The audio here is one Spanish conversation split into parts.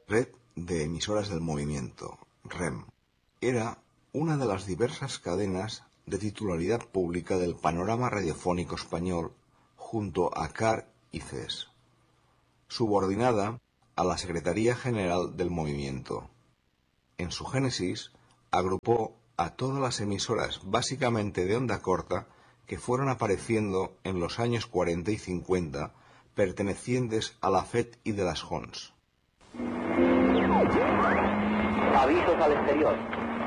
Red de Emisoras del Movimiento, REM, era una de las diversas cadenas de titularidad pública del panorama radiofónico español junto a CAR y CES, subordinada a la Secretaría General del Movimiento. En su génesis, agrupó a todas las emisoras básicamente de onda corta que fueron apareciendo en los años 40 y 50 pertenecientes a la FET y de las JONS. Avisos al exterior.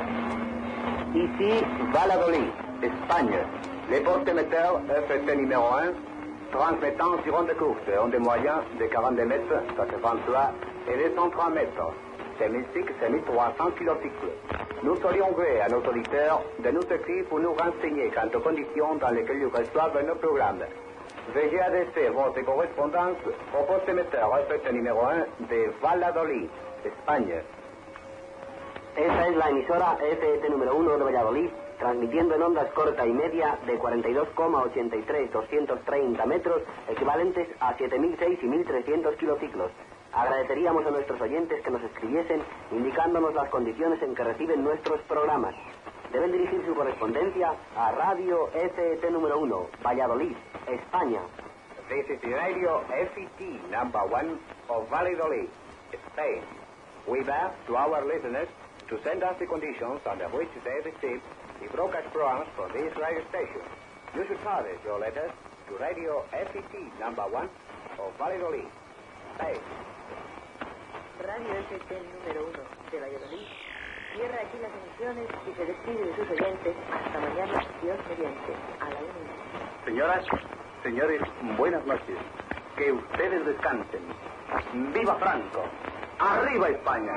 Ici, Valladolid, Espagne. Les porte-émetteurs FT numéro 1, transmettant sur onde courte, onde moyen de 42 mètres, ça se François, et de 103 mètres, 6000 6300 kilocycles. Nous serions grés à nos auditeurs de nous écrire pour nous renseigner quant aux conditions dans lesquelles ils reçoivent nos programmes. Veuillez adresser votre correspondance au porte-émetteur FT numéro 1 de Valladolid, España. Esta es la emisora FT número 1 de Valladolid, transmitiendo en ondas corta y media de 42,83-230 metros, equivalentes a 7.006 y 1.300 kilociclos. Agradeceríamos a nuestros oyentes que nos escribiesen indicándonos las condiciones en que reciben nuestros programas. Deben dirigir su correspondencia a Radio FT número 1, Valladolid, España. This is the Radio FT number 1 of Valladolid, Spain. We beg to our listeners to send us the conditions under which they receive the broadcast programs from this radio station. You should address your letters to Radio FT number 1 of Valladolid, Spain. Radio FT número 1 de Valladolid cierra aquí las emisiones y se despide de sus oyentes hasta mañana, Dios mediante, a la 1. Señoras, señores, buenas noches. Que ustedes descansen. ¡Viva Franco! ¡Arriba España!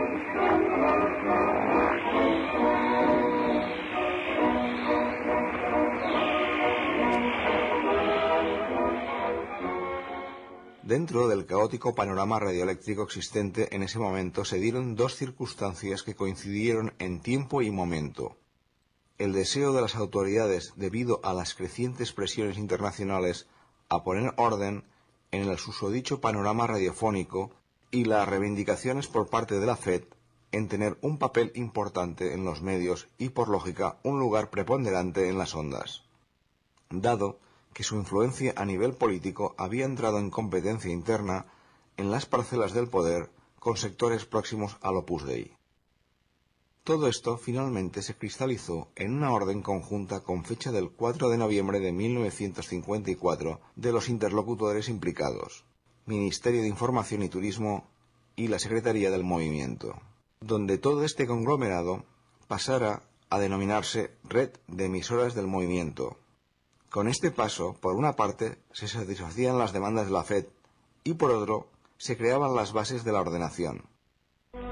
Dentro del caótico panorama radioeléctrico existente en ese momento se dieron dos circunstancias que coincidieron en tiempo y momento. El deseo de las autoridades, debido a las crecientes presiones internacionales, a poner orden en el susodicho panorama radiofónico y las reivindicaciones por parte de la FED en tener un papel importante en los medios y, por lógica, un lugar preponderante en las ondas. Dado que su influencia a nivel político había entrado en competencia interna en las parcelas del poder con sectores próximos al Opus Dei. Todo esto finalmente se cristalizó en una orden conjunta con fecha del 4 de noviembre de 1954 de los interlocutores implicados, Ministerio de Información y Turismo y la Secretaría del Movimiento, donde todo este conglomerado pasara a denominarse Red de Emisoras del Movimiento. Con este paso, por una parte, se satisfacían las demandas de la FED y por otro, se creaban las bases de la ordenación.